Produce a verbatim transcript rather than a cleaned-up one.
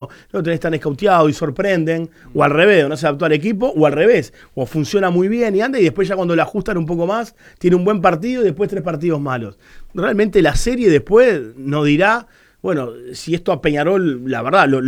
no tenés tan escauteado y sorprenden, o al revés, no se adaptó al equipo, o al revés, o funciona muy bien y anda, y después ya cuando le ajustan un poco más, tiene un buen partido y después tres partidos malos. Realmente la serie después nos dirá, bueno, si esto a Peñarol, la verdad, lo,